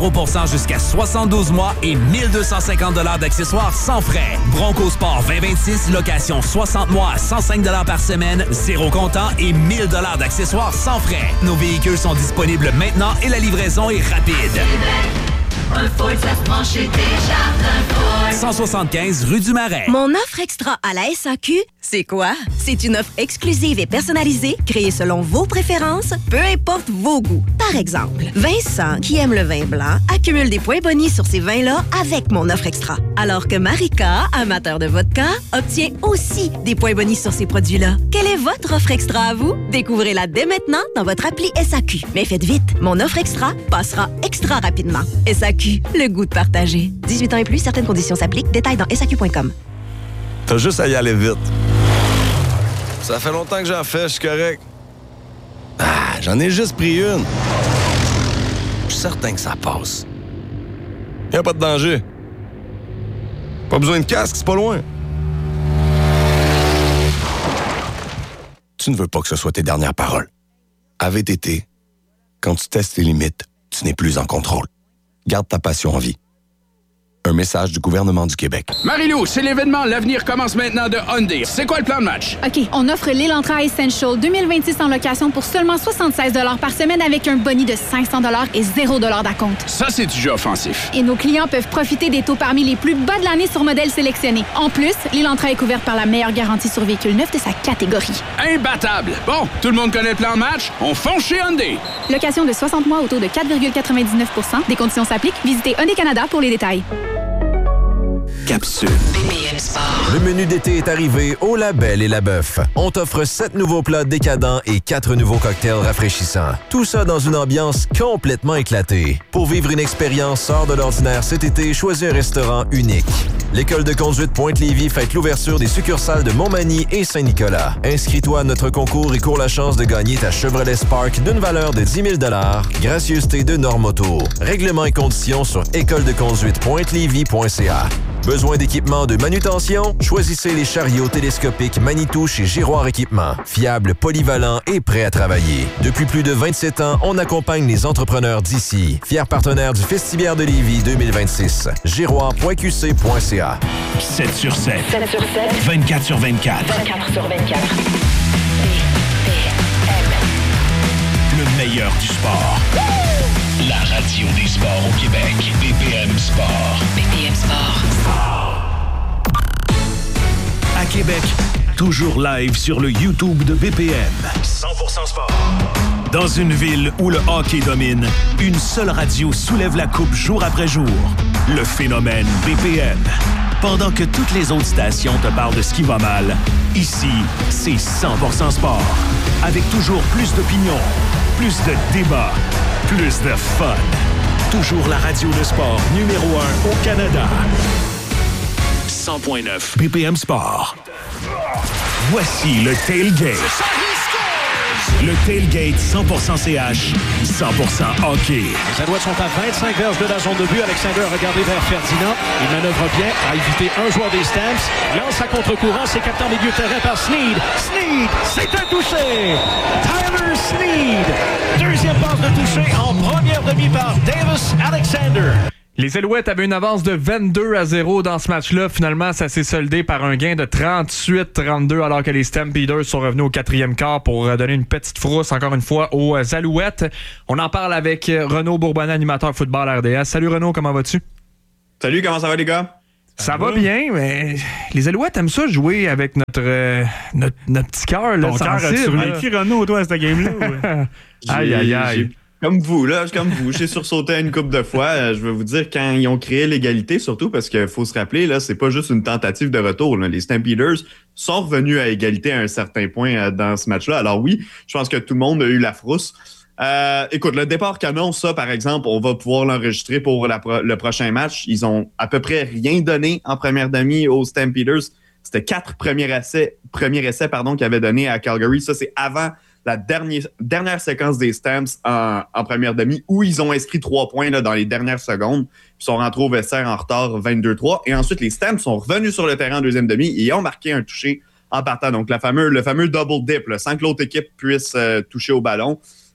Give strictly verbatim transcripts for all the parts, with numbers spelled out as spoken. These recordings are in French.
zéro pour cent jusqu'à soixante-douze mois et mille deux cent cinquante dollars d'accessoires sans frais. Bronco Sport vingt vingt-six, location soixante mois à cent cinq dollars par semaine, zéro comptant et mille dollars d'accessoires sans frais. Nos véhicules sont disponibles maintenant et la livraison est rapide. Un Ford, ça se prend chez Desjardins Ford. cent soixante-quinze rue du Marais. Mon offre extra à la S A Q, c'est quoi? C'est une offre exclusive et personnalisée, créée selon vos préférences, peu importe vos goûts. Par exemple, Vincent, qui aime le vin blanc, accumule des points bonus sur ces vins-là avec mon offre extra. Alors que Marika, amateur de vodka, obtient aussi des points bonus sur ces produits-là. Quelle est votre offre extra à vous? Découvrez-la dès maintenant dans votre appli S A Q. Mais faites vite, mon offre extra passera extra rapidement. S A Q, le goût de partager. dix-huit ans et plus, certaines conditions s'appliquent. Détails dans S A Q point com. T'as juste à y aller vite. Ça fait longtemps que j'en fais, je suis correct. Ah, j'en ai juste pris une. Je suis certain que ça passe. Y a pas de danger. Pas besoin de casque, c'est pas loin. Tu ne veux pas que ce soit tes dernières paroles. À V T T, quand tu testes tes limites, tu n'es plus en contrôle. Garde ta passion en vie. Un message du gouvernement du Québec. Marie-Lou, c'est l'événement L'avenir commence maintenant de Hyundai. C'est quoi le plan de match? OK, on offre l'Elantra Essential deux mille vingt-six en location pour seulement soixante-seize dollars par semaine avec un boni de cinq cents dollars et zéro dollars d'acompte. Ça, c'est du jeu offensif. Et nos clients peuvent profiter des taux parmi les plus bas de l'année sur modèles sélectionnés. En plus, l'Elantra est couverte par la meilleure garantie sur véhicule neuf de sa catégorie. Imbattable! Bon, tout le monde connaît le plan de match? On fonce chez Hyundai! Location de soixante mois au taux de quatre virgule quatre-vingt-dix-neuf pour cent. Des conditions s'appliquent. Visitez Hyundai Canada pour les détails. Capsule. Le menu d'été est arrivé au La Belle et la Bœuf. On t'offre sept nouveaux plats décadents et quatre nouveaux cocktails rafraîchissants. Tout ça dans une ambiance complètement éclatée. Pour vivre une expérience hors de l'ordinaire cet été, choisis un restaurant unique. L'École de conduite Pointe-Lévis fête l'ouverture des succursales de Montmagny et Saint-Nicolas. Inscris-toi à notre concours et cours la chance de gagner ta Chevrolet Spark d'une valeur de dix mille dollars, gracieuseté de Normoto. Règlements et conditions sur école de conduite pointe lévis point c a. Besoin d'équipement de manutention? Choisissez les chariots télescopiques Manitou chez Giroir Équipement. Fiable, polyvalent et prêt à travailler. Depuis plus de vingt-sept ans, on accompagne les entrepreneurs d'ici. Fier partenaire du Festivière de Lévis deux mille vingt-six. giroir point q c point c a. sept sur sept. sept sur sept. vingt-quatre sur vingt-quatre. vingt-quatre sur vingt-quatre. Le meilleur du sport. La radio des sports au Québec. B P M Sport. B P M Sport. À Québec, toujours live sur le YouTube de B P M. cent pour cent sport. Dans une ville où le hockey domine, une seule radio soulève la coupe jour après jour. Le phénomène B P M. Pendant que toutes les autres stations te parlent de ce qui va mal, ici, c'est cent pour cent sport. Avec toujours plus d'opinions, plus de débats, plus de fun. Toujours la radio de sport numéro un au Canada. cent point neuf B P M Sport. Voici le Tailgate. Le Tailgate cent pour cent C H, cent pour cent hockey. Les Alouettes sont à vingt-cinq verges de la zone de but. Alexander a regardé vers Ferdinand. Il manœuvre bien, a évité un joueur des Stamps. Lance à contre-courant, c'est capté en milieu de terrain par Sneed. Sneed, c'est un touché! Tyler Sneed! Deuxième passe de touché en première demi par Davis Alexander. Les Alouettes avaient une avance de vingt-deux à zéro dans ce match-là. Finalement, ça s'est soldé par un gain de trente-huit à trente-deux alors que les Stampeders sont revenus au quatrième quart pour donner une petite frousse, encore une fois, aux Alouettes. On en parle avec Renaud Bourbonnais, animateur football R D S. Salut Renaud, comment vas-tu? Salut, comment ça va les gars? Ça, ça va bien, mais les Alouettes aiment ça jouer avec notre, euh, notre, notre petit cœur là, Ton cœur a survécu, Renaud, toi, à cette game-là? Ouais. Aïe, aïe, aïe. Comme vous, là, comme vous. J'ai sursauté une couple de fois. Euh, je vais vous dire, quand ils ont créé l'égalité, surtout parce qu'il faut se rappeler, là, c'est pas juste une tentative de retour. Là. Les Stampeders sont revenus à égalité à un certain point euh, dans ce match-là. Alors oui, je pense que tout le monde a eu la frousse. Euh, écoute, le départ canon, ça, par exemple, on va pouvoir l'enregistrer pour la pro- le prochain match. Ils ont à peu près rien donné en première demi aux Stampeders. C'était quatre premiers essais, premiers essais pardon, qu'ils avaient donné à Calgary. Ça, c'est avant la dernière, dernière séquence des Stamps en, en première demi, où ils ont inscrit trois points là, dans les dernières secondes. Ils sont rentrés au vestiaire en retard vingt-deux trois. Et ensuite, les Stamps sont revenus sur le terrain en deuxième demi et ont marqué un touché en partant. Donc, la fameux, le fameux double dip, là, sans que l'autre équipe puisse euh, toucher au ballon.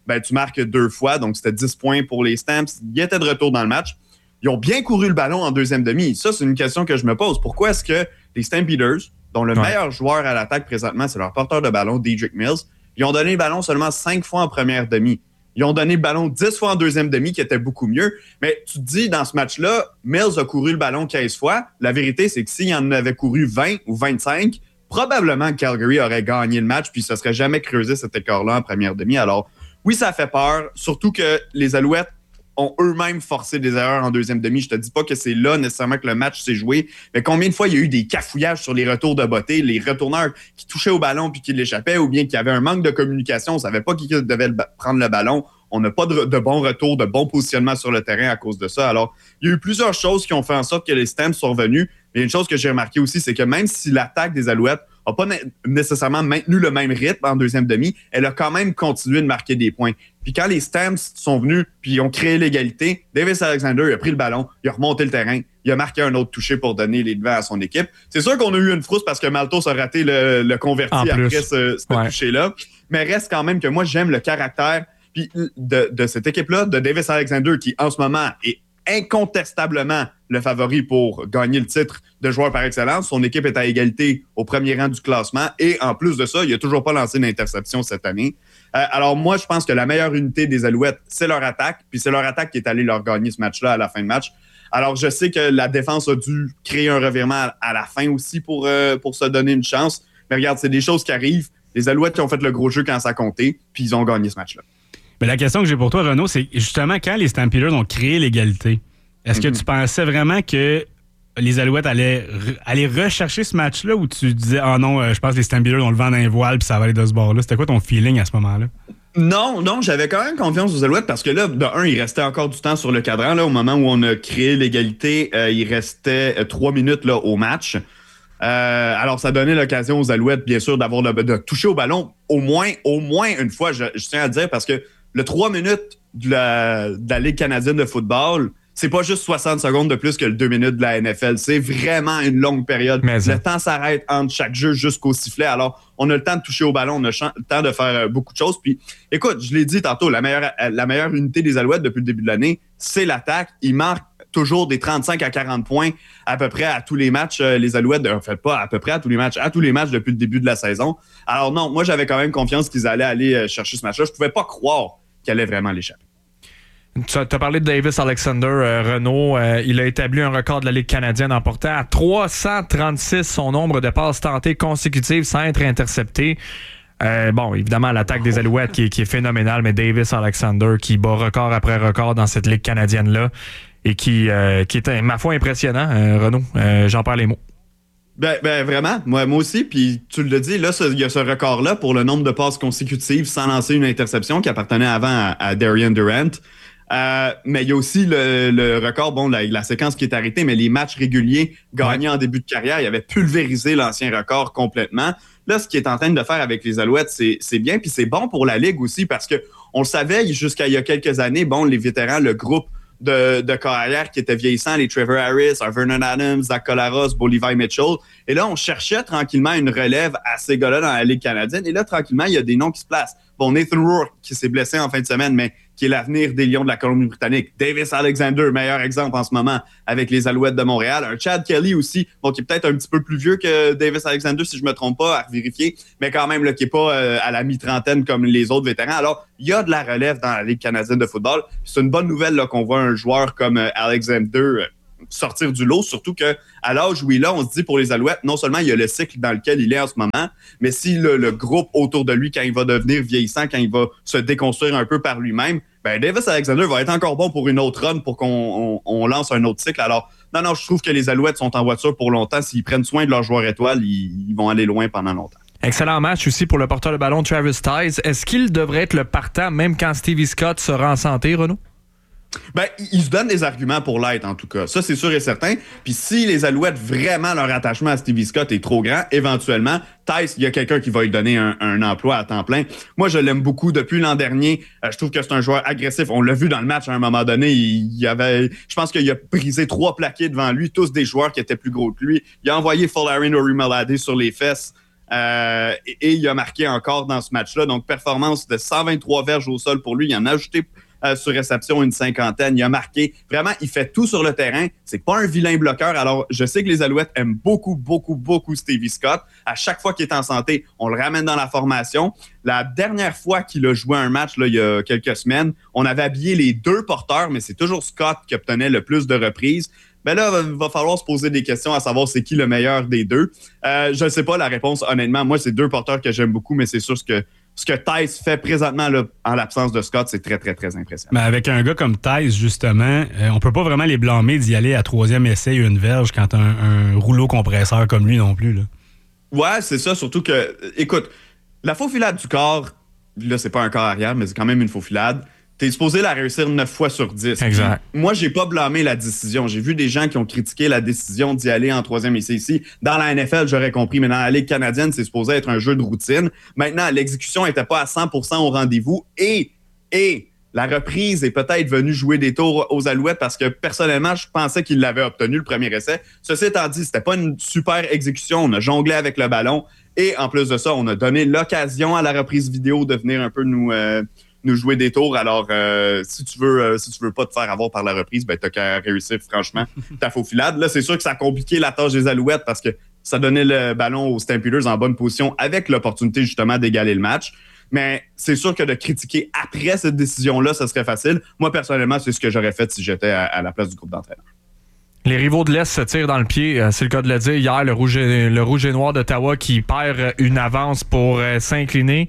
ben, tu marques deux fois, donc c'était dix points pour les Stamps. Ils étaient de retour dans le match. Ils ont bien couru le ballon en deuxième demi. Ça, c'est une question que je me pose. Pourquoi est-ce que les Stampeders, dont le ouais. meilleur joueur à l'attaque présentement, c'est leur porteur de ballon, Dedrick Mills, ils ont donné le ballon seulement cinq fois en première demi. Ils ont donné le ballon dix fois en deuxième demi, qui était beaucoup mieux. Mais tu te dis, dans ce match-là, Mills a couru le ballon quinze fois. La vérité, c'est que s'il en avait couru vingt ou vingt-cinq, probablement que Calgary aurait gagné le match, puis ça ne serait jamais creusé cet écart-là en première demi. Alors, oui, ça fait peur, surtout que les Alouettes ont eux-mêmes forcé des erreurs en deuxième demi. Je te dis pas que c'est là nécessairement que le match s'est joué, mais combien de fois il y a eu des cafouillages sur les retours de beauté, les retourneurs qui touchaient au ballon puis qui l'échappaient, ou bien qu'il y avait un manque de communication, on ne savait pas qui devait le, prendre le ballon. On n'a pas de, de bons retours, de bons positionnements sur le terrain à cause de ça. Alors, il y a eu plusieurs choses qui ont fait en sorte que les Stamps sont revenus. Mais une chose que j'ai remarqué aussi, c'est que même si l'attaque des Alouettes n'a pas nécessairement maintenu le même rythme en deuxième demi, elle a quand même continué de marquer des points. Puis quand les Stamps sont venus puis ils ont créé l'égalité, Davis Alexander il a pris le ballon, il a remonté le terrain, il a marqué un autre touché pour donner les devants à son équipe. C'est sûr qu'on a eu une frousse parce que Maltos a raté le, le converti après ce, ce ouais. touché-là. Mais reste quand même que moi, j'aime le caractère puis de, de cette équipe-là, de Davis Alexander, qui en ce moment est incontestablement le favori pour gagner le titre de joueur par excellence. Son équipe est à égalité au premier rang du classement et en plus de ça, il n'a toujours pas lancé d'interception cette année. Euh, alors moi, je pense que la meilleure unité des Alouettes, c'est leur attaque, puis c'est leur attaque qui est allée leur gagner ce match-là à la fin de match. Alors je sais que la défense a dû créer un revirement à la fin aussi pour, euh, pour se donner une chance, mais regarde, c'est des choses qui arrivent. Les Alouettes qui ont fait le gros jeu quand ça comptait, puis ils ont gagné ce match-là. Mais la question que j'ai pour toi, Renaud, c'est justement quand les Stampeders ont créé l'égalité, est-ce que mm-hmm. tu pensais vraiment que les Alouettes allaient, allaient rechercher ce match-là ou tu disais « Ah oh non, euh, je pense que les Stampeders ont le vent dans les voiles puis ça va aller de ce bord-là ». C'était quoi ton feeling à ce moment-là? Non, non, j'avais quand même confiance aux Alouettes parce que là, de un, il restait encore du temps sur le cadran. Là, au moment où on a créé l'égalité, euh, il restait euh, trois minutes là, au match. Euh, alors, ça donnait l'occasion aux Alouettes, bien sûr, d'avoir le, de toucher au ballon au moins, au moins une fois, je, je tiens à dire, parce que le trois minutes de la, de la Ligue canadienne de football, c'est pas juste soixante secondes de plus que le deux minutes de la N F L. C'est vraiment une longue période. Mais le temps s'arrête entre chaque jeu jusqu'au sifflet. Alors, on a le temps de toucher au ballon, on a le temps de faire beaucoup de choses. Puis, écoute, je l'ai dit tantôt, la meilleure, la meilleure unité des Alouettes depuis le début de l'année, c'est l'attaque. Ils marquent toujours des trente-cinq à quarante points à peu près à tous les matchs. Les Alouettes, en fait pas à peu près à tous les matchs, à tous les matchs depuis le début de la saison. Alors non, moi, j'avais quand même confiance qu'ils allaient aller chercher ce match-là. Je pouvais pas croire qu'il allait vraiment l'échapper. Tu as parlé de Davis Alexander, euh, Renaud. Euh, il a établi un record de la Ligue canadienne en portant à trois cent trente-six son nombre de passes tentées consécutives sans être interceptées. Euh, bon, évidemment, l'attaque des Alouettes qui est, qui est phénoménale, mais Davis Alexander qui bat record après record dans cette Ligue canadienne-là et qui, euh, qui est, ma foi, impressionnant. Euh, Renaud, euh, j'en perds les mots. Ben, ben vraiment, moi, moi aussi, puis tu le dis, là, il y a ce record-là pour le nombre de passes consécutives sans lancer une interception qui appartenait avant à, à Darian Durant. Euh, mais il y a aussi le, le record, bon, la, la séquence qui est arrêtée, mais les matchs réguliers gagnés ouais. en début de carrière, il avait pulvérisé l'ancien record complètement. Là, ce qu'il est en train de faire avec les Alouettes, c'est, c'est bien, puis c'est bon pour la Ligue aussi, parce que on le savait jusqu'à il y a quelques années, bon, les vétérans, le groupe de, de carrière qui était vieillissant, les Trevor Harris, Vernon Adams, Zach Collaros, Bo Levi Mitchell. Et là, on cherchait tranquillement une relève à ces gars-là dans la Ligue canadienne. Et là, tranquillement, il y a des noms qui se placent. Bon, Nathan Rourke, qui s'est blessé en fin de semaine, mais qui est l'avenir des Lions de la Colombie-Britannique. Davis Alexander, meilleur exemple en ce moment avec les Alouettes de Montréal. Un Chad Kelly aussi, bon, qui est peut-être un petit peu plus vieux que Davis Alexander, si je me trompe pas, à vérifier, mais quand même, là, qui est pas euh, à la mi-trentaine comme les autres vétérans. Alors, il y a de la relève dans la Ligue canadienne de football. C'est une bonne nouvelle là, qu'on voit un joueur comme euh, Alexander euh, sortir du lot, surtout que à l'âge où il est, on se dit pour les Alouettes, non seulement il y a le cycle dans lequel il est en ce moment, mais si le, le groupe autour de lui, quand il va devenir vieillissant, quand il va se déconstruire un peu par lui-même, ben Davis Alexander va être encore bon pour une autre run pour qu'on on, on lance un autre cycle. Alors, non, non, je trouve que les Alouettes sont en voiture pour longtemps. S'ils prennent soin de leur joueur étoile, ils, ils vont aller loin pendant longtemps. Excellent match aussi pour le porteur de ballon Travis Tice. Est-ce qu'il devrait être le partant même quand Stevie Scott sera en santé, Renaud? Ben, il se donne des arguments pour l'être, en tout cas. Ça, c'est sûr et certain. Puis si les Alouettes, vraiment, leur attachement à Stevie Scott est trop grand, éventuellement, Tice, il y a quelqu'un qui va lui donner un, un emploi à temps plein. Moi, je l'aime beaucoup depuis l'an dernier. Euh, je trouve que c'est un joueur agressif. On l'a vu dans le match à un moment donné. Il, il avait, je pense qu'il a brisé trois plaqués devant lui, tous des joueurs qui étaient plus gros que lui. Il a envoyé Folarin Orimelade sur les fesses. Euh, et, et il a marqué encore dans ce match-là. Donc, performance de cent vingt-trois verges au sol pour lui. Il en a ajouté euh, sur réception une cinquantaine. Il a marqué. Vraiment, il fait tout sur le terrain. C'est pas un vilain bloqueur. Alors, je sais que les Alouettes aiment beaucoup, beaucoup, beaucoup Stevie Scott. À chaque fois qu'il est en santé, on le ramène dans la formation. La dernière fois qu'il a joué un match, là, il y a quelques semaines, on avait habillé les deux porteurs, mais c'est toujours Scott qui obtenait le plus de reprises. Ben là, il va falloir se poser des questions à savoir c'est qui le meilleur des deux. Euh, je ne sais pas la réponse, honnêtement. Moi, c'est deux porteurs que j'aime beaucoup, mais c'est sûr ce que, ce que Tice fait présentement là, en l'absence de Scott, c'est très, très, très impressionnant. Mais avec un gars comme Tice, justement, euh, on peut pas vraiment les blâmer d'y aller à troisième essai une verge quand un, un rouleau compresseur comme lui non plus. Là. Ouais, c'est ça. Surtout que, écoute, la faufilade du corps, là, c'est pas un corps arrière, mais c'est quand même une faufilade. T'es supposé la réussir neuf fois sur dix. Exact. Puis, moi, j'ai pas blâmé la décision. J'ai vu des gens qui ont critiqué la décision d'y aller en troisième essai ici. Dans la N F L, j'aurais compris, mais dans la Ligue canadienne, c'est supposé être un jeu de routine. Maintenant, l'exécution était pas à cent pour cent au rendez-vous et, et la reprise est peut-être venue jouer des tours aux Alouettes parce que, personnellement, je pensais qu'il l'avait obtenu le premier essai. Ceci étant dit, c'était pas une super exécution. On a jonglé avec le ballon et, en plus de ça, on a donné l'occasion à la reprise vidéo de venir un peu nous... Euh, nous jouer des tours. Alors, euh, si tu veux euh, si tu veux pas te faire avoir par la reprise, ben t'as qu'à réussir, franchement, ta faufilade. Là, c'est sûr que ça a compliqué la tâche des Alouettes parce que ça donnait le ballon aux Stampeders en bonne position avec l'opportunité, justement, d'égaler le match. Mais c'est sûr que de critiquer après cette décision-là, ça serait facile. Moi, personnellement, c'est ce que j'aurais fait si j'étais à, à la place du groupe d'entraîneurs. Les rivaux de l'Est se tirent dans le pied, c'est le cas de le dire. Hier, le Rouge et, le rouge et Noir d'Ottawa qui perd une avance pour euh, s'incliner.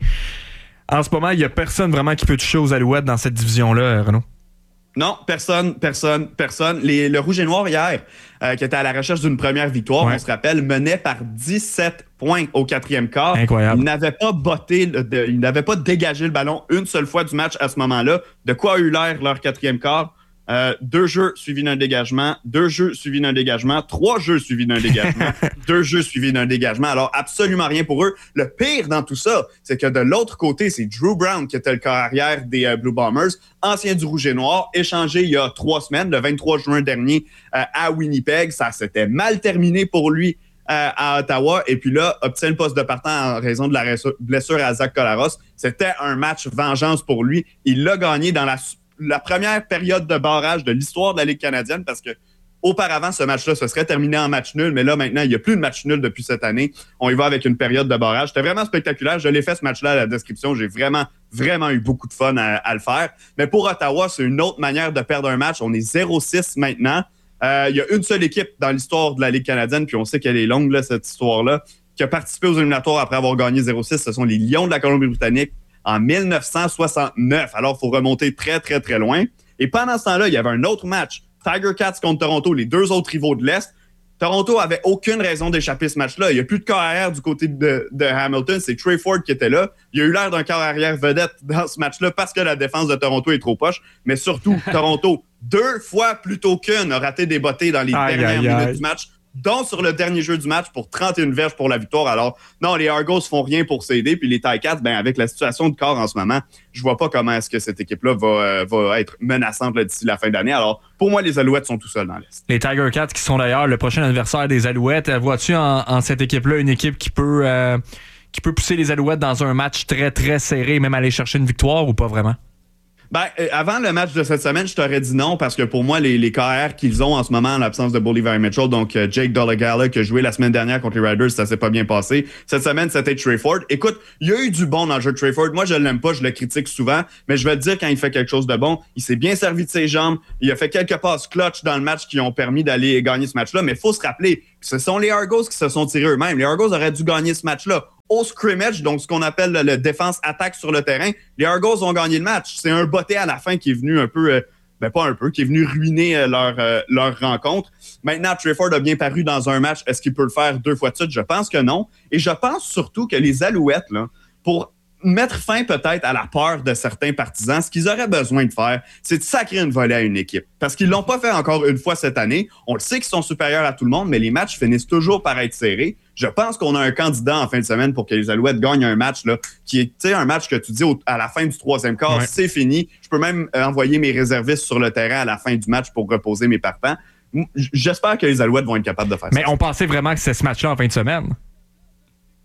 En ce moment, il n'y a personne vraiment qui peut toucher aux Alouettes dans cette division-là, Renaud. Non, personne, personne, personne. Les, le Rouge et Noir hier, euh, qui était à la recherche d'une première victoire, ouais. On se rappelle, menait par dix-sept points au quatrième quart. Incroyable. Ils n'avaient pas botté, de, ils n'avaient pas dégagé le ballon une seule fois du match à ce moment-là. De quoi a eu l'air leur quatrième quart? Euh, deux jeux suivis d'un dégagement, deux jeux suivis d'un dégagement, trois jeux suivis d'un dégagement, deux jeux suivis d'un dégagement. Alors, absolument rien pour eux. Le pire dans tout ça, c'est que de l'autre côté, c'est Drew Brown qui était le corps arrière des euh, Blue Bombers, ancien du Rouge et Noir, échangé il y a trois semaines, le vingt-trois juin dernier, euh, à Winnipeg. Ça s'était mal terminé pour lui euh, à Ottawa. Et puis là, obtient le poste de partant en raison de la blessure à Zach Collaros. C'était un match vengeance pour lui. Il l'a gagné dans la la première période de barrage de l'histoire de la Ligue canadienne parce que auparavant, ce match-là, ce serait terminé en match nul, mais là, maintenant, il n'y a plus de match nul depuis cette année. On y va avec une période de barrage. C'était vraiment spectaculaire. Je l'ai fait, ce match-là, à la description. J'ai vraiment, vraiment eu beaucoup de fun à, à le faire. Mais pour Ottawa, c'est une autre manière de perdre un match. On est zéro six maintenant. Euh, il y a une seule équipe dans l'histoire de la Ligue canadienne, puis on sait qu'elle est longue, là, cette histoire-là, qui a participé aux éliminatoires après avoir gagné zéro six. Ce sont les Lions de la Colombie-Britannique en dix-neuf cent soixante-neuf. Alors, il faut remonter très, très, très loin. Et pendant ce temps-là, il y avait un autre match. Tiger Cats contre Toronto, les deux autres rivaux de l'Est. Toronto avait aucune raison d'échapper ce match-là. Il n'y a plus de corps arrière du côté de, de Hamilton. C'est Trey Ford qui était là. Il y a eu l'air d'un corps arrière vedette dans ce match-là parce que la défense de Toronto est trop poche. Mais surtout, Toronto, deux fois plutôt qu'une, a raté des bottées dans les aïe, dernières aïe, minutes aïe. du match, dont sur le dernier jeu du match pour trente et une verges pour la victoire. Alors, non, les Argos font rien pour s'aider. Puis les Ticats, ben, avec la situation de corps en ce moment, je vois pas comment est-ce que cette équipe-là va, euh, va être menaçante là, d'ici la fin d'année. Alors, pour moi, les Alouettes sont tout seuls dans l'Est. Les Tiger Cats qui sont d'ailleurs le prochain adversaire des Alouettes. Vois-tu en, en cette équipe-là une équipe qui peut, euh, qui peut pousser les Alouettes dans un match très, très serré, même aller chercher une victoire ou pas vraiment? Ben, euh, avant le match de cette semaine, je t'aurais dit non parce que pour moi, les, les K R qu'ils ont en ce moment en l'absence de Bolivar Mitchell, donc euh, Jake Dolegala qui a joué la semaine dernière contre les Riders, ça s'est pas bien passé. Cette semaine, c'était Trey Ford. Écoute, il y a eu du bon dans le jeu de Trey Ford. Moi, je l'aime pas, je le critique souvent, mais je vais te dire quand il fait quelque chose de bon, il s'est bien servi de ses jambes, il a fait quelques passes clutch dans le match qui ont permis d'aller gagner ce match-là, mais il faut se rappeler, ce sont les Argos qui se sont tirés eux-mêmes. Les Argos auraient dû gagner ce match-là. Au scrimmage, donc ce qu'on appelle le, le défense-attaque sur le terrain, les Argos ont gagné le match. C'est un botté à la fin qui est venu un peu, euh, ben pas un peu, qui est venu ruiner euh, leur, euh, leur rencontre. Maintenant, Trey Ford a bien paru dans un match. Est-ce qu'il peut le faire deux fois de suite? Je pense que non. Et je pense surtout que les Alouettes, là, pour mettre fin peut-être à la peur de certains partisans, ce qu'ils auraient besoin de faire, c'est de sacrer une volée à une équipe. Parce qu'ils l'ont pas fait encore une fois cette année. On le sait qu'ils sont supérieurs à tout le monde, mais les matchs finissent toujours par être serrés. Je pense qu'on a un candidat en fin de semaine pour que les Alouettes gagnent un match là, qui est un match que tu dis au, à la fin du troisième quart, ouais. C'est fini. Je peux même euh, envoyer mes réservistes sur le terrain à la fin du match pour reposer mes partants. J'espère que les Alouettes vont être capables de faire mais ça. Mais on pensait vraiment que c'était ce match-là en fin de semaine.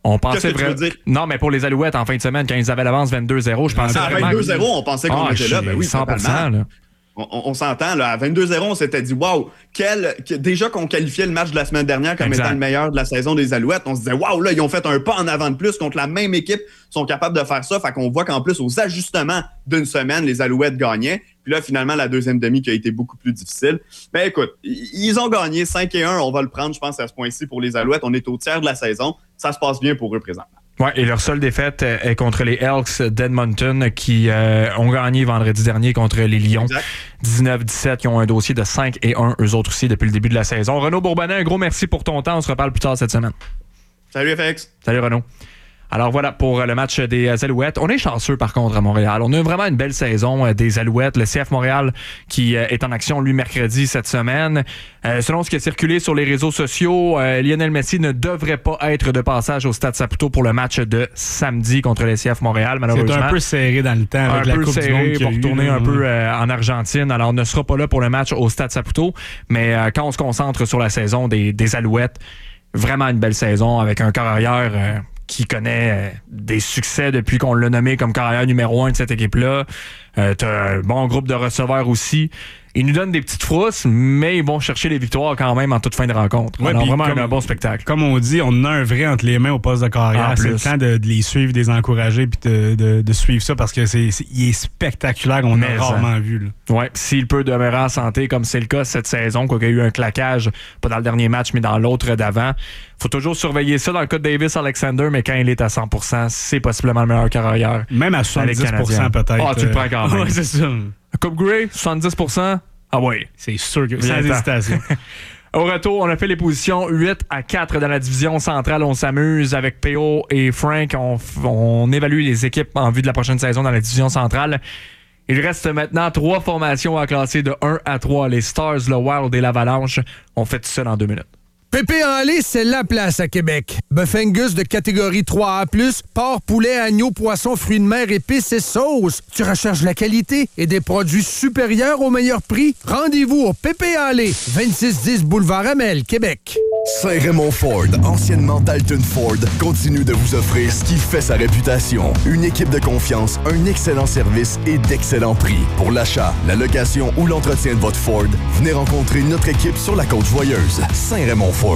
On pensait Qu'est-ce que tu veux dire? Non, mais pour les Alouettes, en fin de semaine, quand ils avaient l'avance vingt-deux zéro, je pensais à vraiment... vingt-deux zéro, on pensait qu'on ah, était là. Ben oui, cent pour cent, là. On, on, on s'entend, là. À vingt-deux zéro, on s'était dit, waouh, quel, que, déjà qu'on qualifiait le match de la semaine dernière comme exact. étant le meilleur de la saison des Alouettes, on se disait, waouh, là, ils ont fait un pas en avant de plus contre la même équipe, ils sont capables de faire ça. Fait qu'on voit qu'en plus, aux ajustements d'une semaine, les Alouettes gagnaient. Puis là, finalement, la deuxième demi qui a été beaucoup plus difficile. Mais écoute, ils ont gagné cinq et un. On va le prendre, je pense, à ce point-ci pour les Alouettes. On est au tiers de la saison. Ça se passe bien pour eux présentement. Oui, et leur seule défaite est contre les Elks d'Edmonton qui euh, ont gagné vendredi dernier contre les Lions. dix-neuf dix-sept, qui ont un dossier de cinq et un, eux autres aussi, depuis le début de la saison. Renaud Bourbonnais, un gros merci pour ton temps. On se reparle plus tard cette semaine. Salut, F X. Salut, Renaud. Alors voilà pour le match des Alouettes. On est chanceux par contre à Montréal. On a vraiment une belle saison des Alouettes. Le C F Montréal qui est en action lui mercredi cette semaine. Euh, selon ce qui a circulé sur les réseaux sociaux, euh, Lionel Messi ne devrait pas être de passage au Stade Saputo pour le match de samedi contre le C F Montréal, malheureusement. C'est un peu serré dans le temps avec un la peu Coupe serré du Monde pour qu'il y a retourner eu, un là. peu euh, en Argentine. Alors on ne sera pas là pour le match au Stade Saputo, mais euh, quand on se concentre sur la saison des, des Alouettes, vraiment une belle saison avec un corps arrière euh, qui connaît des succès depuis qu'on l'a nommé comme carrière numéro un de cette équipe-là. Euh, t'as un bon groupe de receveurs aussi. Ils nous donnent des petites frousses, mais ils vont chercher les victoires quand même en toute fin de rencontre. Ouais, Alors vraiment comme, un bon spectacle. Comme on dit, on a un vrai entre les mains au poste de carrière. C'est le temps de, de les suivre, de les encourager puis de, de, de suivre ça parce que c'est, c'est il est spectaculaire. On mais a rarement vu. Là. Ouais, s'il peut demeurer en santé comme c'est le cas cette saison, quoi qu'il y a eu un claquage, pas dans le dernier match, mais dans l'autre d'avant. Faut toujours surveiller ça dans le cas de Davis Alexander, mais quand il est à cent pour cent, c'est possiblement le meilleur carrière. Même à soixante-dix pour cent peut-être. Ah, tu le prends quand même. Ouais, c'est ça. Coupe Gray, soixante-dix pour cent. Ah oui. C'est sûr que sans hésitation. Au retour, on a fait les positions huit à quatre dans la division centrale. On s'amuse avec P O et Frank. On, on évalue les équipes en vue de la prochaine saison dans la division centrale. Il reste maintenant trois formations à classer de un à trois. Les Stars, le Wild et l'Avalanche. On fait tout ça dans deux minutes. Pépé en lait, c'est la place à Québec. Bœuf Angus de catégorie trois A plus, porc, poulet, agneau, poisson, fruits de mer, épices et sauces. Tu recherches la qualité et des produits supérieurs au meilleur prix? Rendez-vous au Pépé en lait, vingt-six dix Boulevard Amel, Québec. Saint-Raymond Ford, anciennement Dalton Ford, continue de vous offrir ce qui fait sa réputation. Une équipe de confiance, un excellent service et d'excellents prix. Pour l'achat, la location ou l'entretien de votre Ford, venez rencontrer notre équipe sur la Côte-Joyeuse. Saint-Raymond Ford.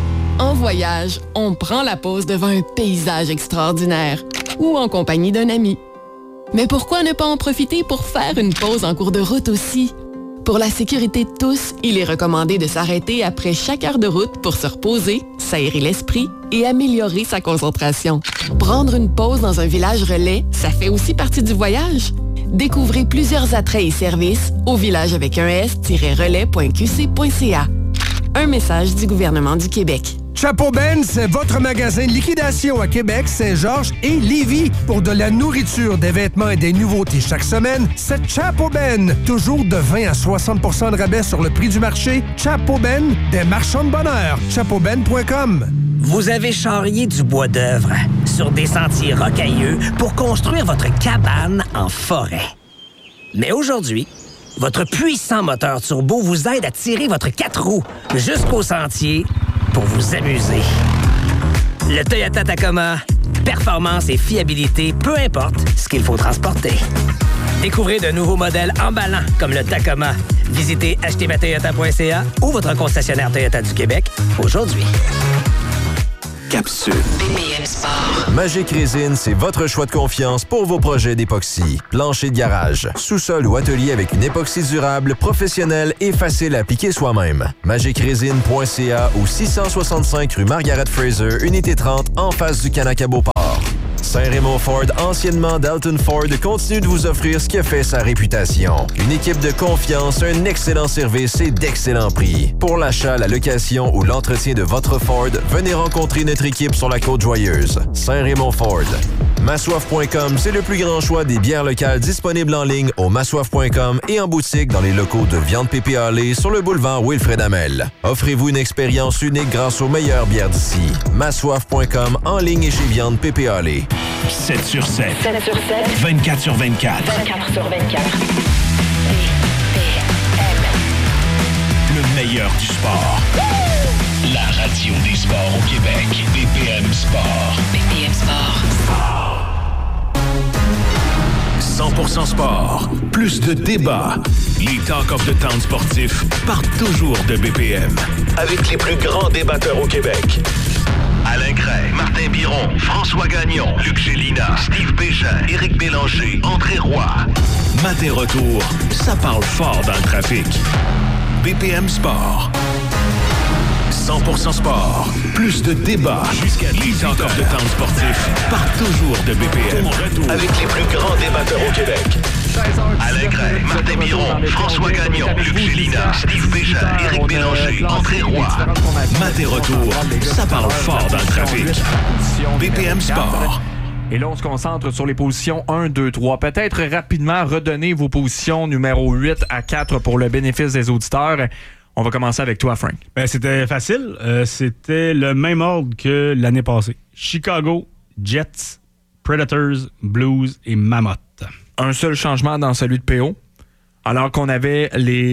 En voyage, on prend la pause devant un paysage extraordinaire ou en compagnie d'un ami. Mais pourquoi ne pas en profiter pour faire une pause en cours de route aussi? Pour la sécurité de tous, il est recommandé de s'arrêter après chaque heure de route pour se reposer, s'aérer l'esprit et améliorer sa concentration. Prendre une pause dans un village relais, ça fait aussi partie du voyage. Découvrez plusieurs attraits et services au village avec un s-relais point q c point c a. Un message du gouvernement du Québec. Chapeau Ben, c'est votre magasin de liquidation à Québec, Saint-Georges et Lévis. Pour de la nourriture, des vêtements et des nouveautés chaque semaine, c'est Chapeau Ben. Toujours de vingt à soixante pour cent de rabais sur le prix du marché. Chapeau Ben, des marchands de bonheur. chapeau ben point com. Vous avez charrié du bois d'œuvre sur des sentiers rocailleux pour construire votre cabane en forêt. Mais aujourd'hui, votre puissant moteur turbo vous aide à tirer votre quatre roues jusqu'au sentier pour vous amuser. Le Toyota Tacoma, performance et fiabilité, peu importe ce qu'il faut transporter. Découvrez de nouveaux modèles emballants comme le Tacoma. Visitez achetez ma toyota point c a ou votre concessionnaire Toyota du Québec aujourd'hui. Capsule. B P M Sport. Magic Résine, c'est votre choix de confiance pour vos projets d'époxy. Plancher de garage, sous-sol ou atelier avec une époxy durable, professionnelle et facile à appliquer soi-même. magic résine point c a ou six cent soixante-cinq rue Margaret Fraser, unité trente, en face du Canacabo Port. Saint-Raymond Ford, anciennement Dalton Ford, continue de vous offrir ce qui a fait sa réputation. Une équipe de confiance, un excellent service et d'excellents prix. Pour l'achat, la location ou l'entretien de votre Ford, venez rencontrer notre équipe sur la Côte-Joyeuse. Saint-Raymond Ford. Massoif point com, c'est le plus grand choix des bières locales disponibles en ligne au massoif point com et en boutique dans les locaux de Viande Pépé Allé sur le boulevard Wilfred Hamel. Offrez-vous une expérience unique grâce aux meilleures bières d'ici. massoif point com, en ligne et chez Viande Pépé Allé. sept sur sept. sept sur sept. vingt-quatre sur vingt-quatre. vingt-quatre sur vingt-quatre. Le meilleur du sport. La radio des sports au Québec. B P M Sport. pour cent sport. Plus de débats. Les Talk of the Town sportifs partent toujours de B P M. Avec les plus grands débatteurs au Québec. Alain Cray, Martin Biron, François Gagnon, Luc Gélina, Steve Bégin, Éric Bélanger, André Roy. Matin retour, ça parle fort dans le trafic. B P M Sport. cent pour cent sport. Plus de débats. Jusqu'à les Talk of the Town sportifs partent toujours de B P M. Avec les plus grands débatteurs au Québec. Alain Gray, Martin Biron, François Gagnon, Luc Gélina, Steve Bégin, Éric Bélanger, André Roy. Matin retour, ça parle fort dans le trafic. B P M Sport. Et là, on se concentre sur les positions un, deux, trois. Peut-être rapidement redonner vos positions numéro huit à quatre pour le bénéfice des auditeurs. On va commencer avec toi, Frank. Ben, c'était facile. Euh, c'était le même ordre que l'année passée. Chicago, Jets, Predators, Blues et Mammoth. Un seul changement dans celui de P O. Alors qu'on avait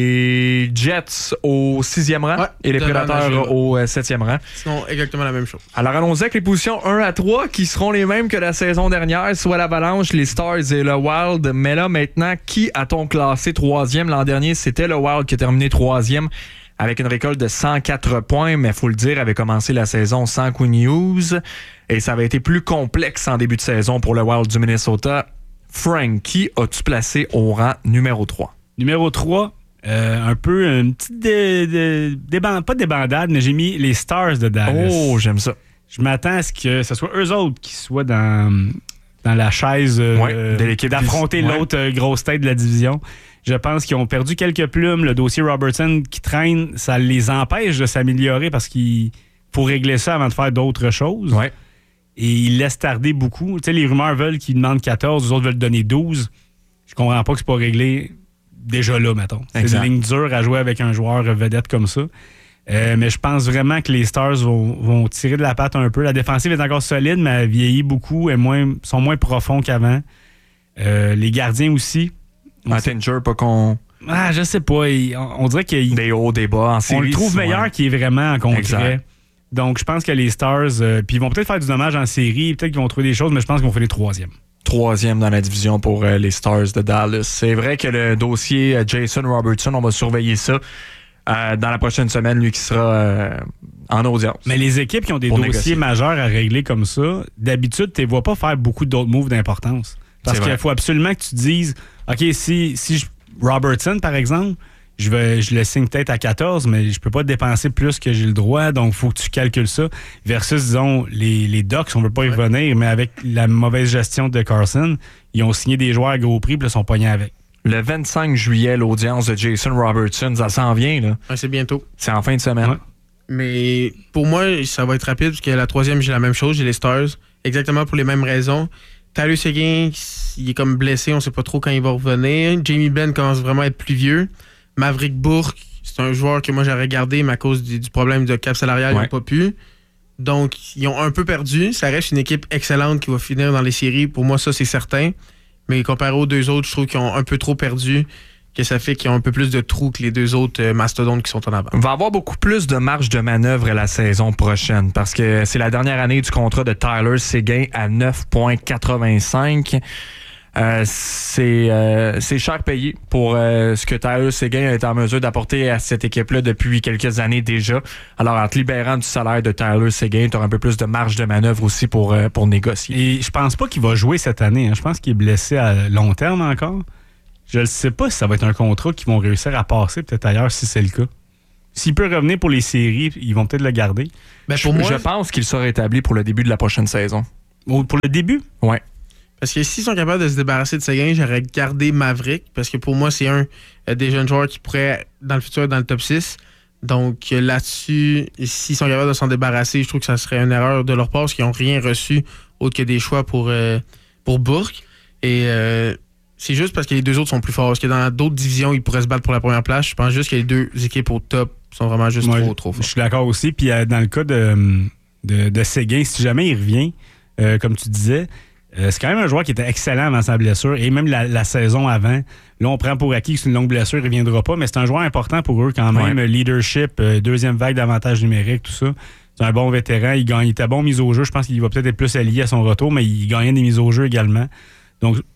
les Jets au sixième rang ouais, et les Prédateurs au euh, septième rang. Sinon, exactement la même chose. Alors allons-y avec les positions un à trois qui seront les mêmes que la saison dernière, soit l'Avalanche, les Stars et le Wild. Mais là, maintenant, qui a-t-on classé troisième? L'an dernier, c'était le Wild qui a terminé troisième avec une récolte de cent quatre points, mais il faut le dire, avait commencé la saison sans Quinn Hughes. Et ça avait été plus complexe en début de saison pour le Wild du Minnesota. Frank, qui as-tu placé au rang numéro trois? Numéro trois, euh, un peu une petite dé, dé, déban, pas débandade, mais j'ai mis les Stars de Dallas. Oh, j'aime ça. Je m'attends à ce que ce soit eux autres qui soient dans, dans la chaise euh, ouais, de l'équipe d'affronter du... l'autre ouais. grosse tête de la division. Je pense qu'ils ont perdu quelques plumes. Le dossier Robertson qui traîne, ça les empêche de s'améliorer parce qu'il faut régler ça avant de faire d'autres choses. Ouais. Et ils laissent tarder beaucoup. Tu sais, les rumeurs veulent qu'ils demandent quatorze, les autres veulent donner douze. Je comprends pas que c'est pas réglé déjà là, mettons. C'est une ligne dure à jouer avec un joueur vedette comme ça. Euh, mais je pense vraiment que les Stars vont, vont tirer de la patte un peu. La défensive est encore solide, mais elle vieillit beaucoup et moins, sont moins profonds qu'avant. Euh, les gardiens aussi. Mattinger, pas qu'on... Ah, je sais pas. Il, on, on dirait qu'il... Des hauts, des bas en série. On le trouve meilleur ouais. qu'il est vraiment en concret. Donc, je pense que les Stars, euh, puis ils vont peut-être faire du dommage en série, peut-être qu'ils vont trouver des choses, mais je pense qu'ils vont faire les troisièmes. Troisième dans la division pour euh, les Stars de Dallas. C'est vrai que le dossier euh, Jason Robertson, on va surveiller ça euh, dans la prochaine semaine, lui qui sera euh, en audience. Mais les équipes qui ont des dossiers négocier. majeurs à régler comme ça, d'habitude, tu ne les vois pas faire beaucoup d'autres moves d'importance. Parce qu'il faut absolument que tu dises, OK, si, si je, Robertson, par exemple, Je, vais, je le signe peut-être à quatorze, mais je peux pas dépenser plus que j'ai le droit, donc il faut que tu calcules ça. Versus, disons, les, les Ducks, on veut pas y revenir, mais avec la mauvaise gestion de Carson, ils ont signé des joueurs à gros prix, puis ils sont pognés avec. Le vingt-cinq juillet, l'audience de Jason Robertson, ça s'en vient, là. Ouais, c'est bientôt. C'est en fin de semaine. Ouais. Mais pour moi, ça va être rapide, parce que la troisième, j'ai la même chose, j'ai les Stars, exactement pour les mêmes raisons. Tyler Seguin, il est comme blessé, on sait pas trop quand il va revenir. Jamie Benn commence vraiment à être plus vieux. Maverick Bourque, c'est un joueur que moi j'aurais gardé, mais à cause du, du problème de cap salarial, ouais. ils n'ont pas pu. Donc, ils ont un peu perdu. Ça reste une équipe excellente qui va finir dans les séries. Pour moi, ça, c'est certain. Mais comparé aux deux autres, je trouve qu'ils ont un peu trop perdu, que ça fait qu'ils ont un peu plus de trous que les deux autres euh, mastodontes qui sont en avant. On va avoir beaucoup plus de marge de manœuvre la saison prochaine parce que c'est la dernière année du contrat de Tyler Seguin à neuf virgule quatre-vingt-cinq. Euh, c'est, euh, c'est cher payé pour euh, ce que Tyler Seguin est en mesure d'apporter à cette équipe-là depuis quelques années déjà. Alors, en te libérant du salaire de Tyler Seguin, tu auras un peu plus de marge de manœuvre aussi pour, euh, pour négocier. Et je pense pas qu'il va jouer cette année. Hein. Je pense qu'il est blessé à long terme encore. Je ne sais pas si ça va être un contrat qu'ils vont réussir à passer peut-être ailleurs si c'est le cas. S'il peut revenir pour les séries, ils vont peut-être le garder. Ben pour je, moi, je pense qu'il sera établi pour le début de la prochaine saison. Pour le début? Oui. Parce que s'ils sont capables de se débarrasser de Seguin, j'aurais gardé Maverick. Parce que pour moi, c'est un euh, des jeunes joueurs qui pourrait, dans le futur, être dans le top six. Donc euh, là-dessus, s'ils sont capables de s'en débarrasser, je trouve que ça serait une erreur de leur part parce qu'ils n'ont rien reçu autre que des choix pour, euh, pour Bourque. Et euh, c'est juste parce que les deux autres sont plus forts. Parce que dans d'autres divisions, ils pourraient se battre pour la première place. Je pense juste que les deux équipes au top sont vraiment juste ouais, trop, trop fortes. Je suis d'accord aussi. Puis euh, dans le cas de, de, de Seguin, si jamais il revient, euh, comme tu disais, Euh, c'est quand même un joueur qui était excellent avant sa blessure et même la, la saison avant. Là, on prend pour acquis que c'est une longue blessure, il ne reviendra pas, mais c'est un joueur important pour eux quand même. Ouais. Leadership, euh, deuxième vague d'avantages numériques, tout ça. C'est un bon vétéran. Il, gagne, il était bon mise au jeu. Je pense qu'il va peut-être être plus allié à son retour, mais il gagnait des mises au jeu également. Donc,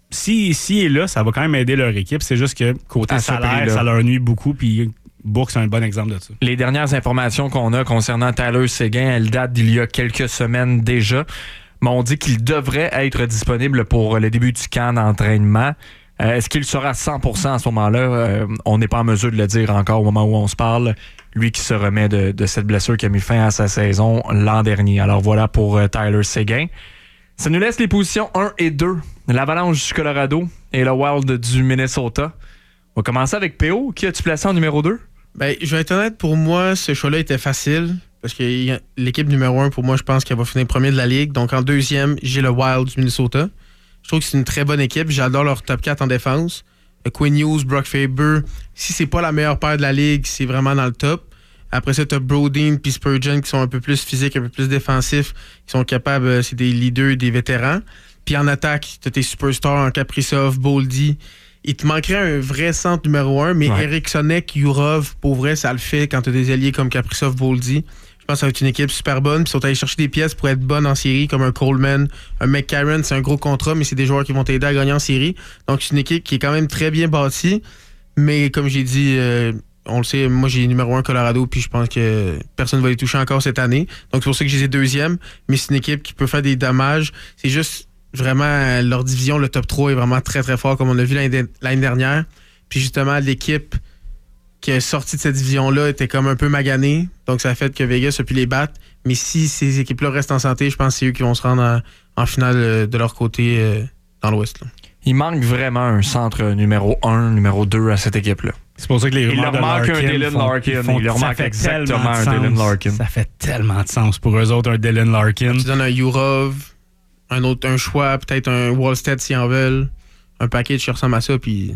si, si est là, ça va quand même aider leur équipe. C'est juste que côté À ce salaire, prix-là. ça leur nuit beaucoup. Puis Bourque, c'est un bon exemple de ça. Les dernières informations qu'on a concernant Tyler Seguin, elles datent d'il y a quelques semaines déjà. Mais on dit qu'il devrait être disponible pour le début du camp d'entraînement. Euh, est-ce qu'il sera à cent pour cent à ce moment-là? Euh, on n'est pas en mesure de le dire encore au moment où on se parle. Lui qui se remet de, de cette blessure qui a mis fin à sa saison l'an dernier. Alors voilà pour euh, Tyler Seguin. Ça nous laisse les positions un et deux. L'Avalanche du Colorado et le Wild du Minnesota. On va commencer avec P O. Qui as-tu placé en numéro deux? Ben, je vais être honnête, pour moi, ce choix-là était facile. Parce que y a- l'équipe numéro un, pour moi, je pense qu'elle va finir premier de la Ligue. Donc en deuxième, j'ai le Wild du Minnesota. Je trouve que c'est une très bonne équipe. J'adore leur top quatre en défense. Euh, Quinn Hughes, Brock Faber. Si c'est pas la meilleure paire de la Ligue, c'est vraiment dans le top. Après ça, tu as Brodin puis Spurgeon qui sont un peu plus physiques, un peu plus défensifs, qui sont capables, euh, c'est des leaders, des vétérans. Puis en attaque, tu as tes superstars en Kaprizov, Boldy. Il te manquerait un vrai centre numéro un, mais Ouais. Eric Sonek, Yurov, pour vrai, ça le fait quand tu as des alliés comme Kaprizov, Boldy. Je pense que ça va être une équipe super bonne. Puis ils sont allés chercher des pièces pour être bonnes en série, comme un Coleman, un McCarron. C'est un gros contrat, mais c'est des joueurs qui vont t'aider à gagner en série. Donc c'est une équipe qui est quand même très bien bâtie. Mais comme j'ai dit, euh, on le sait, moi j'ai numéro un Colorado, puis je pense que personne ne va les toucher encore cette année. Donc c'est pour ça que j'ai les deuxième. Mais c'est une équipe qui peut faire des dommages. C'est juste vraiment euh, leur division, le top trois est vraiment très très fort, comme on a vu l'année, l'année dernière. Puis justement, l'équipe qui est sortie de cette division-là était comme un peu maganée. Donc ça a fait que Vegas a pu les battre. Mais si ces équipes-là restent en santé, je pense que c'est eux qui vont se rendre en, en finale euh, de leur côté euh, dans l'Ouest. là. Il manque vraiment un centre numéro un, numéro deux à cette équipe-là. C'est pour ça que les Il rumeurs leur de manque un Larkin Dylan font- Larkin. font- Il leur ça manque fait exactement tellement un de Dylan sens. Larkin. Ça fait tellement de sens pour eux autres, un Dylan Larkin. Tu donnes un Yurov, un autre un choix, peut-être un Wallstead s'ils en veulent, un package qui ressemble à ça, puis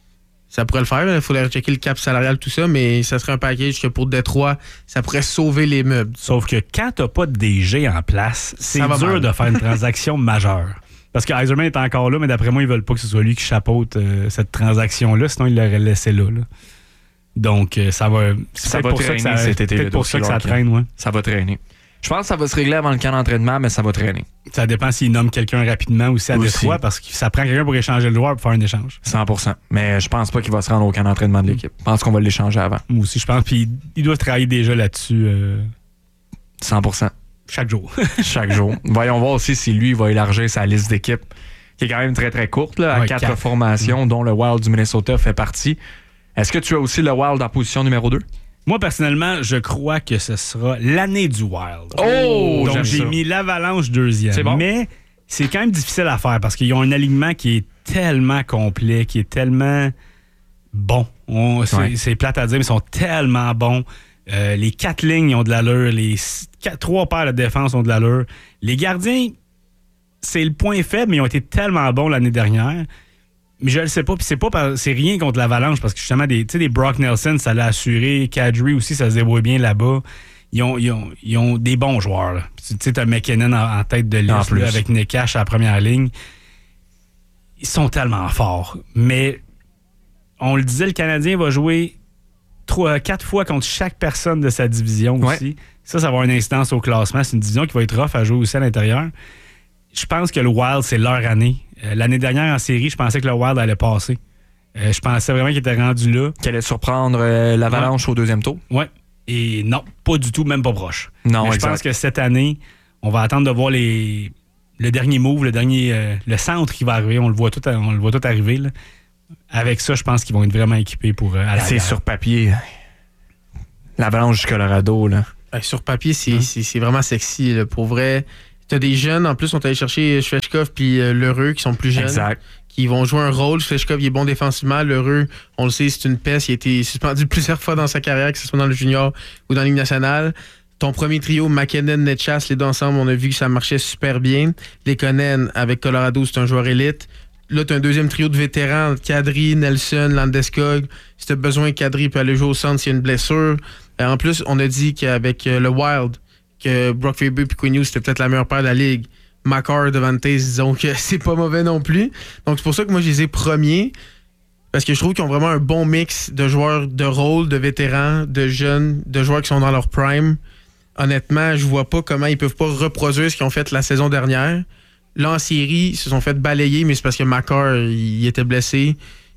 ça pourrait le faire. Il faudrait checker le cap salarial, tout ça, mais ça serait un package que pour Détroit, ça pourrait sauver les meubles. Sauf que quand t'as pas de D G en place, c'est Ça va dur mal. de faire une transaction majeure. Parce que Yzerman est encore là, mais d'après moi, ils veulent pas que ce soit lui qui chapeaute euh, cette transaction-là, sinon il l'aurait laissé là. là. Donc, euh, ça va. C'est Ça peut-être va pour ça traîner que ça, cet été. peut-être le pour dossier ça que ça Larkin. traîne, ouais. Ça va traîner. Je pense que ça va se régler avant le camp d'entraînement, mais ça va traîner. Ça dépend s'il nomme quelqu'un rapidement aussi à Aussi. Détroit, parce que ça prend quelqu'un pour échanger le joueur pour faire un échange. cent pour cent. Mais je pense pas qu'il va se rendre au camp d'entraînement de l'équipe. Je pense qu'on va l'échanger avant. Moi aussi, je pense. Puis ils doivent travailler déjà là-dessus euh, cent pour cent. chaque jour. Chaque jour. Voyons voir aussi si lui va élargir sa liste d'équipes, qui est quand même très très courte, là, à Ouais, quatre, quatre. formations, dont le Wild du Minnesota fait partie. Est-ce que tu as aussi le Wild en position numéro deux? Moi, personnellement, je crois que ce sera l'année du Wild. Oh, Donc, j'aime j'ai ça. mis l'Avalanche deuxième. C'est bon. Mais c'est quand même difficile à faire parce qu'ils ont un alignement qui est tellement complet, qui est tellement bon. On- c'est, Ouais. c'est plate à dire, mais ils sont tellement bons. Euh, les quatre lignes ont de l'allure. Les six- quatre- trois paires de défense ont de l'allure. Les gardiens, c'est le point faible, mais ils ont été tellement bons l'année dernière. Mais je le sais pas, puis c'est pas par- c'est rien contre l'Avalanche, parce que justement, des, tu sais, des Brock Nelson, ça l'a assuré. Kadri aussi, ça se débrouille bien là-bas. Ils ont, ils ont, ils ont des bons joueurs. là. Puis Tu sais, t'as McKinnon en, en tête de En liste plus. là, avec Nekash à la première ligne. Ils sont tellement forts. Mais on le disait, le Canadien va jouer trois, quatre fois contre chaque personne de sa division aussi. Ouais. Ça, ça va avoir une incidence au classement. C'est une division qui va être rough à jouer aussi à l'intérieur. Je pense que le Wild, c'est leur année. Euh, l'année dernière, en série, je pensais que le Wild allait passer. Euh, je pensais vraiment qu'il était rendu là. Qu'elle allait surprendre euh, l'Avalanche au deuxième tour? Ouais. Et non, pas du tout, même pas proche. Non, Mais je exact. pense que cette année, on va attendre de voir les, le dernier move, le dernier euh, le centre qui va arriver. On le voit tout, on le voit tout arriver. Là. Avec ça, je pense qu'ils vont être vraiment équipés pour euh, à la C'est guerre. sur papier. L'Avalanche du Colorado, là. Euh, sur papier, c'est, c'est, c'est vraiment sexy. Là. Pour vrai, t'as des jeunes. En plus, on est allé chercher Svechkov puis euh, Lheureux qui sont plus jeunes. Exact. Qui vont jouer un rôle. Svechkov, il est bon défensivement. Lheureux, on le sait, c'est une peste. Il a été suspendu plusieurs fois dans sa carrière, que ce soit dans le junior ou dans la Ligue nationale. Ton premier trio, McKinnon, Netchas, les deux ensemble, on a vu que ça marchait super bien. Lekonen, avec Colorado, c'est un joueur élite. Là, tu as un deuxième trio de vétérans, Kadri, Nelson, Landeskog. Si tu as besoin, Kadri peut aller jouer au centre s'il y a une blessure. Euh, en plus, on a dit qu'avec euh, le Wild, que Brock Faber et Quinn Hughes, c'était peut-être la meilleure paire de la Ligue. Makar, Devante, disons que c'est pas mauvais non plus. Donc, c'est pour ça que moi, je les ai premiers. Parce que je trouve qu'ils ont vraiment un bon mix de joueurs de rôle, de vétérans, de jeunes, de joueurs qui sont dans leur prime. Honnêtement, je vois pas comment ils peuvent pas reproduire ce qu'ils ont fait la saison dernière. Là, en série, ils se sont fait balayer, mais c'est parce que McCarr, il était blessé.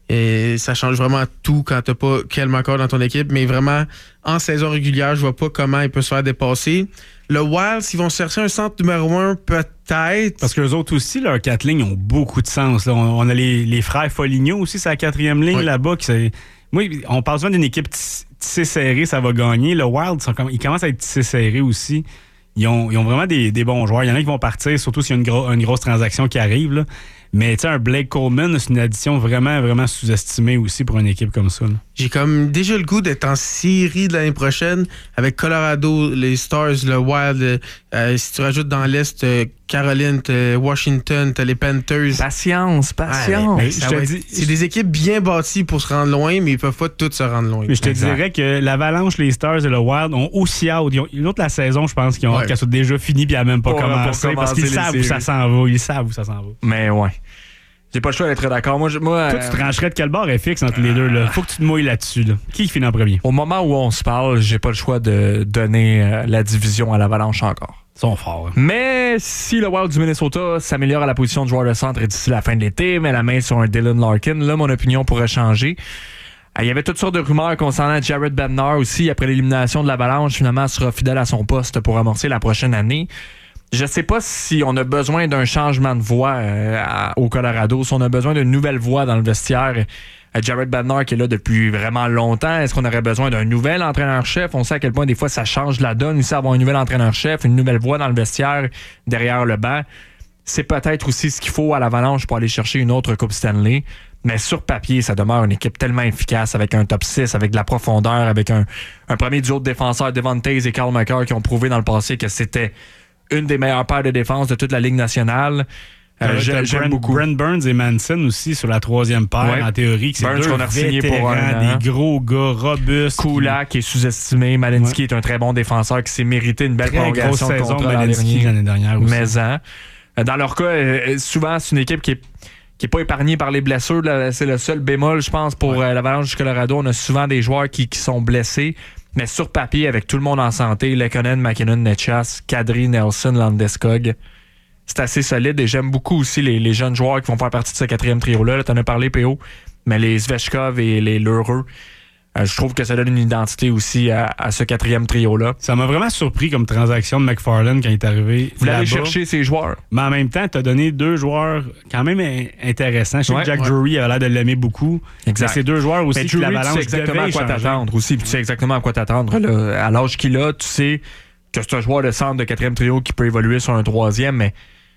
Et ça change vraiment tout quand t'as pas Kyle McCarr dans ton équipe. Mais vraiment, en saison régulière, je vois pas comment il peut se faire dépasser. Le Wild, s'ils vont chercher un centre numéro un, peut-être. Parce que les autres aussi, leurs quatre lignes ont beaucoup de sens. Là. On, on a les, les frères Foligno aussi, c'est la quatrième ligne oui. là-bas. Qui, c'est... Moi, on parle souvent d'une équipe tissée serrée, ça va gagner. Le Wild, sont comme... ils commencent à être tissés serrés aussi. Ils ont, ils ont vraiment des, des bons joueurs. Il y en a qui vont partir, surtout s'il y a une, gro- une grosse transaction qui arrive. Là. Mais tu sais, un Blake Coleman, c'est une addition vraiment, vraiment sous-estimée aussi pour une équipe comme ça. Là. J'ai comme déjà le goût d'être en série de l'année prochaine avec Colorado, les Stars, le Wild. Euh, si tu rajoutes dans l'Est, euh, Caroline, t'as Washington, t'as les Panthers. Patience, patience. Ouais, mais, mais je te être, dis, c'est des équipes bien bâties pour se rendre loin, mais ils peuvent pas toutes se rendre loin. Mais je te exact. dirais que l'Avalanche, les Stars et le Wild ont aussi hâte. Ils ont, une autre la saison, je pense, qu'ils ont ouais. hâte qu'elle soit déjà finie puis elle n'a même pas pour, commencé. pour parce qu'ils savent où ça s'en va. Ils savent où ça s'en va. Mais ouais. J'ai pas le choix d'être d'accord. Moi, je, moi, Toi, tu te rangerais de quel bord est fixe entre les deux? Là? Faut que tu te mouilles là-dessus. Là. Qui finit en premier? Au moment où on se parle, j'ai pas le choix de donner euh, la division à l'Avalanche encore. Ils sont forts. Hein. Mais si le Wild du Minnesota s'améliore à la position de joueur de centre d'ici la fin de l'été, met la main sur un Dylan Larkin, là, mon opinion pourrait changer. Il y avait toutes sortes de rumeurs concernant Jared Bednar aussi. Après l'élimination de l'Avalanche, finalement, sera fidèle à son poste pour amorcer la prochaine année. Je sais pas si on a besoin d'un changement de voix euh, à, au Colorado, si on a besoin d'une nouvelle voix dans le vestiaire. Euh, Jared Bednar qui est là depuis vraiment longtemps, est-ce qu'on aurait besoin d'un nouvel entraîneur-chef? On sait à quel point des fois ça change la donne aussi, avoir un nouvel entraîneur-chef, une nouvelle voix dans le vestiaire derrière le banc. C'est peut-être aussi ce qu'il faut à l'Avalanche pour aller chercher une autre Coupe Stanley. Mais sur papier, ça demeure une équipe tellement efficace avec un top six, avec de la profondeur, avec un, un premier duo de défenseurs, Devon Toews et Carl McCarr, qui ont prouvé dans le passé que c'était une des meilleures paires de défense de toute la Ligue nationale. Euh, j'aime, j'aime Brent, beaucoup. Brent Burns et Manson aussi sur la troisième paire, ouais. En théorie. Que c'est Burns deux qu'on a signé pour un des gros gars robustes. Kulak qui est sous-estimé. Malinsky ouais. est un très bon défenseur qui s'est mérité une belle très prolongation de saison contrat Malinsky l'année dernière aussi. Mais hein, dans leur cas, souvent, c'est une équipe qui est qui n'est pas épargné par les blessures. C'est le seul bémol, je pense, pour ouais. l'Avalanche du Colorado. On a souvent des joueurs qui, qui sont blessés. Mais sur papier, avec tout le monde en santé, Lekkonen, McKinnon, Netchas, Kadri, Nelson, Landeskog, c'est assez solide. Et j'aime beaucoup aussi les, les jeunes joueurs qui vont faire partie de ce quatrième trio-là. Là, t'en as parlé, P O. Mais les Svechkov et les Lheureux, euh, je trouve que ça donne une identité aussi à, à ce quatrième trio-là. Ça m'a vraiment surpris comme transaction de McFarland quand il est arrivé. Vous allez chercher ces joueurs. Mais en même temps, tu as donné deux joueurs quand même intéressants. Je sais ouais, que Jack ouais. Drury a l'air de l'aimer beaucoup. Exact. Mais c'est deux joueurs aussi mais qui Drury, l'Avalanche tu sais exactement à quoi t'attendre aussi. Puis tu sais exactement à quoi t'attendre. Là, à l'âge qu'il a, tu sais que c'est un joueur de centre de quatrième trio qui peut évoluer sur un troisième, mais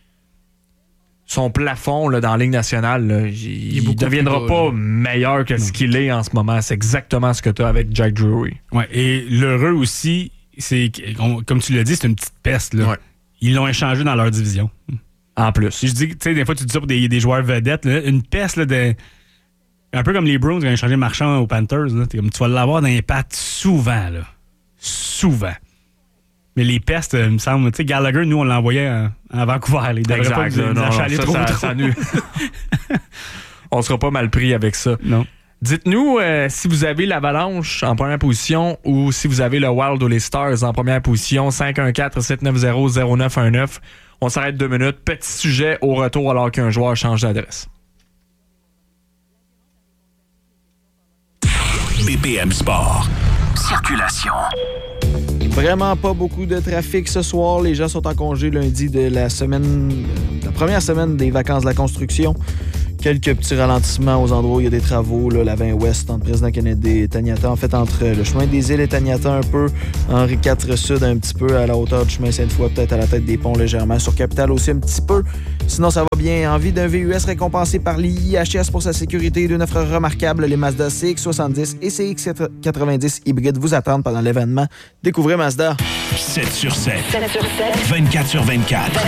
son plafond là, dans la Ligue nationale, là, il ne deviendra gros, pas là. meilleur que non. ce qu'il est en ce moment. C'est exactement ce que tu as avec Jack Drury. Ouais, et l'heureux aussi, c'est comme tu l'as dit, c'est une petite peste. Là. Ouais. Ils l'ont échangé dans leur division. En plus. Je dis, tu sais, des fois, tu dis ça pour des, des joueurs vedettes. Là, une peste, là, de, un peu comme les Bruins qui ont échangé Marchand aux Panthers. Là, comme, tu vas l'avoir dans les pattes souvent. Là. Souvent. Mais les pestes, il me semble, tu sais, Gallagher, nous, on l'envoyait en, en Vancouver. Il devrait exact, pas nous, non, nous achaler ça, trop, ça, trop. Ça, ça, on sera pas mal pris avec ça. Non. Dites-nous euh, si vous avez l'Avalanche en première position ou si vous avez le Wild ou les Stars en première position. cinq un quatre, sept neuf zéro, zéro neuf un neuf. On s'arrête deux minutes. Petit sujet au retour alors qu'un joueur change d'adresse. B P M Sport. Circulation. Vraiment pas beaucoup de trafic ce soir. Les gens sont en congé lundi de la semaine, la première semaine des vacances de la construction. Quelques petits ralentissements aux endroits où il y a des travaux, là, la vingt ouest entre Président Kennedy et Taniata. En fait, entre le chemin des îles et Taniata un peu, Henri quatre sud un petit peu, à la hauteur du chemin Sainte-Foy, peut-être à la tête des ponts légèrement, sur Capitale aussi un petit peu. Sinon, ça va bien. Envie d'un V U S récompensé par l'I I H S pour sa sécurité. Deux offres remarquables, les Mazda C X soixante-dix et C X quatre-vingt-dix hybrides vous attendent pendant l'événement. Découvrez Mazda. sept sur sept. sept sur sept. vingt-quatre sur vingt-quatre.